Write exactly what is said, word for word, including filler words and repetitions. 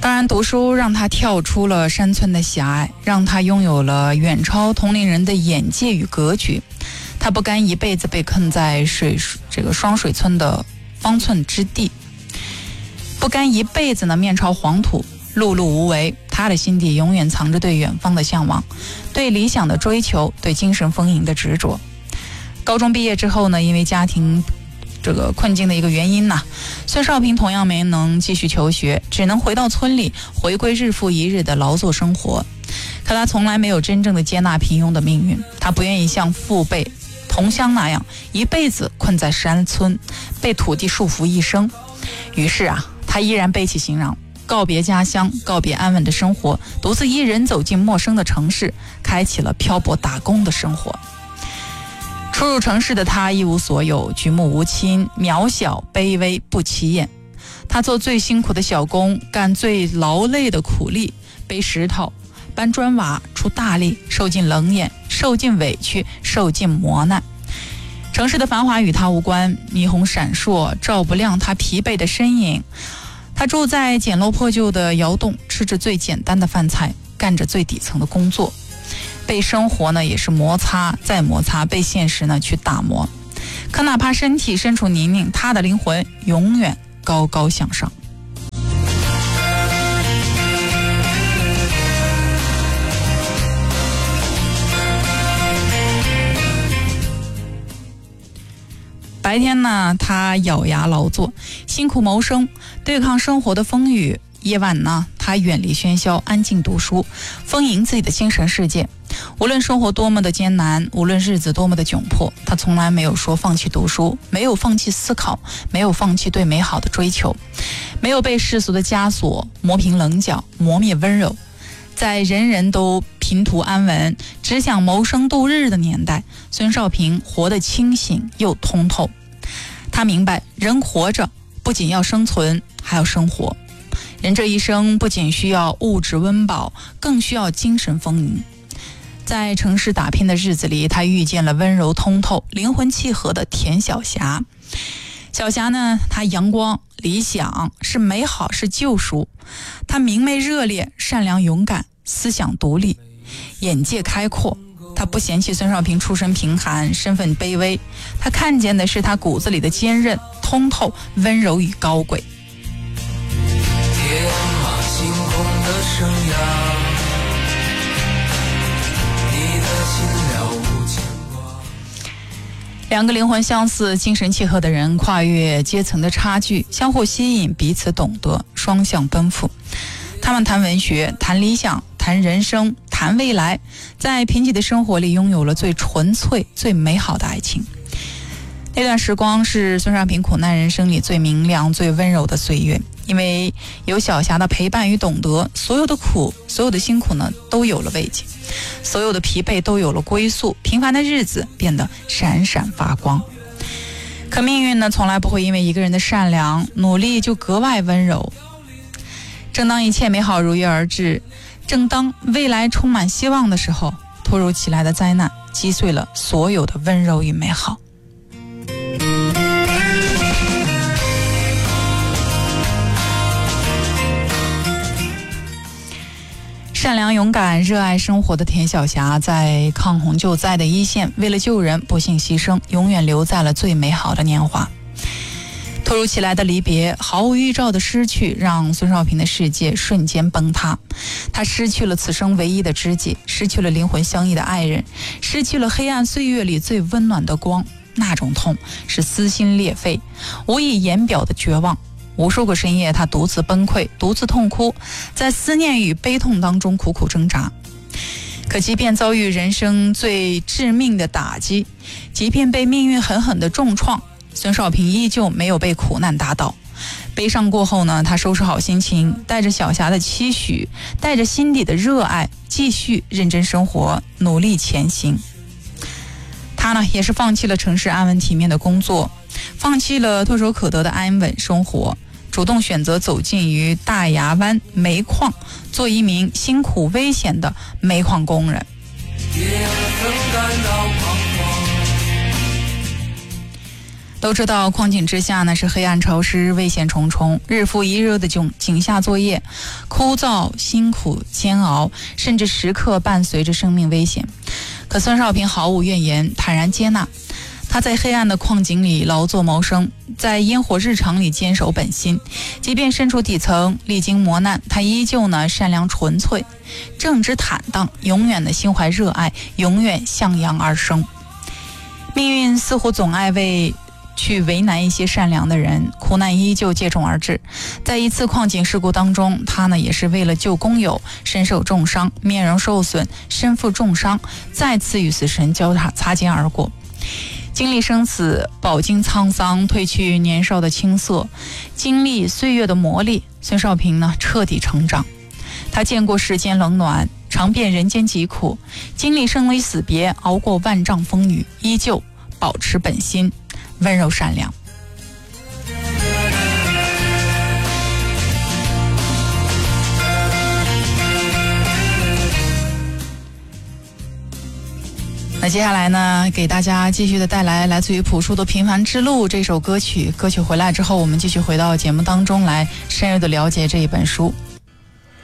当然，读书让他跳出了山村的狭隘，让他拥有了远超同龄人的眼界与格局。他不甘一辈子被困在水这个双水村的方寸之地，不甘一辈子呢面朝黄土，碌碌无为。他的心底永远藏着对远方的向往，对理想的追求，对精神丰盈的执着。高中毕业之后呢，因为家庭这个困境的一个原因呢，孙少平同样没能继续求学，只能回到村里，回归日复一日的劳作生活。可他从来没有真正的接纳平庸的命运，他不愿意像父辈同乡那样一辈子困在山村，被土地束缚一生。于是啊，他依然背起行囊，告别家乡，告别安稳的生活，独自一人走进陌生的城市，开启了漂泊打工的生活。初入城市的他一无所有，举目无亲，渺小卑微不起眼。他做最辛苦的小工，干最劳累的苦力，背石头搬砖瓦，出大力，受尽冷眼，受尽委屈，受尽磨难。城市的繁华与他无关，霓虹闪烁照不亮他疲惫的身影。他住在简陋破旧的窑洞，吃着最简单的饭菜，干着最底层的工作，被生活呢也是摩擦再摩擦，被现实呢去打磨。可哪怕身体身处泥泞，他的灵魂永远高高向上。白天呢，他咬牙劳作，辛苦谋生，对抗生活的风雨。夜晚呢，他远离喧嚣，安静读书，丰盈自己的精神世界。无论生活多么的艰难，无论日子多么的窘迫，他从来没有说放弃读书，没有放弃思考，没有放弃对美好的追求，没有被世俗的枷锁磨平棱角，磨灭温柔。在人人都贫途安稳，只想谋生度日的年代，孙少平活得清醒又通透。他明白，人活着不仅要生存，还要生活。人这一生不仅需要物质温饱，更需要精神丰盈。在城市打拼的日子里，他遇见了温柔通透、灵魂契合的田晓霞。小霞呢，她阳光、理想，是美好，是救赎。她明媚热烈，善良勇敢，思想独立，眼界开阔。她不嫌弃孙少平出身贫寒，身份卑微，她看见的是他骨子里的坚韧、通透、温柔与高贵。 天马行空的生涯，你的心了无牵挂。 两个灵魂相似、精神契合的人，跨越阶层的差距，相互吸引，彼此懂得，双向奔赴。他们谈文学，谈理想，谈人生，谈未来，在贫瘠的生活里拥有了最纯粹、最美好的爱情。那段时光是孙少平苦难人生里最明亮、最温柔的岁月，因为有小霞的陪伴与懂得，所有的苦，所有的辛苦呢，都有了慰藉，所有的疲惫都有了归宿，平凡的日子变得闪闪发光。可命运呢，从来不会因为一个人的善良、努力就格外温柔。正当一切美好如约而至，正当未来充满希望的时候，突如其来的灾难击碎了所有的温柔与美好。善良勇敢热爱生活的田晓霞，在抗洪救灾的一线，为了救人不幸牺牲，永远留在了最美好的年华。突如其来的离别，毫无预兆的失去，让孙少平的世界瞬间崩塌。他失去了此生唯一的知己，失去了灵魂相依的爱人，失去了黑暗岁月里最温暖的光。那种痛是撕心裂肺，无以言表的绝望。无数个深夜，他独自崩溃，独自痛哭，在思念与悲痛当中苦苦挣扎。可即便遭遇人生最致命的打击，即便被命运狠狠的重创，孙少平依旧没有被苦难打倒。悲伤过后呢，他收拾好心情，带着小霞的期许，带着心底的热爱，继续认真生活，努力前行。他呢，也是放弃了城市安稳体面的工作，放弃了唾手可得的安稳生活，主动选择走进于大牙湾煤矿，做一名辛苦危险的煤矿工人。 都知道矿井之下呢是黑暗潮湿，危险重重，日复一日的井井下作业，枯燥辛苦煎熬，甚至时刻伴随着生命危险。可孙少平毫无怨言，坦然接纳。他在黑暗的矿井里劳作谋生，在烟火日常里坚守本心，即便身处底层，历经磨难，他依旧呢善良纯粹，正直坦荡，永远的心怀热爱，永远向阳而生。命运似乎总爱为去为难一些善良的人，苦难依旧接踵而至。在一次矿井事故当中，他呢也是为了救工友，身受重伤，面容受损，身负重伤，再次与死神交叉擦肩而过。经历生死，饱经沧桑，褪去年少的青涩，经历岁月的磨砺，孙少平呢彻底成长。他见过世间冷暖，尝遍人间疾苦，经历生离死别，熬过万丈风雨，依旧保持本心，温柔善良。那接下来呢，给大家继续的带来来自于朴树的《平凡之路》这首歌曲。歌曲回来之后，我们继续回到节目当中来，深入的了解这一本书。